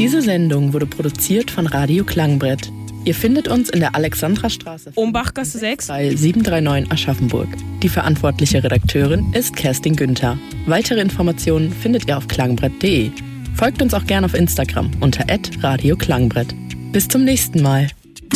Diese Sendung wurde produziert von Radio Klangbrett. Ihr findet uns in der Alexandrastraße Umbachgasse 6 bei 739 Aschaffenburg. Die verantwortliche Redakteurin ist Kerstin Günther. Weitere Informationen findet ihr auf klangbrett.de. Folgt uns auch gerne auf Instagram unter @radioklangbrett. Bis zum nächsten Mal.